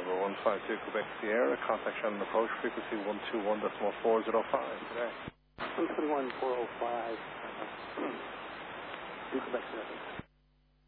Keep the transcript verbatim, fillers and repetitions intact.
November one five two Quebec Sierra, contact Shannon approach, frequency one two one decimal four zero five today. one twenty-one four oh five, uh, two Quebec Sierra.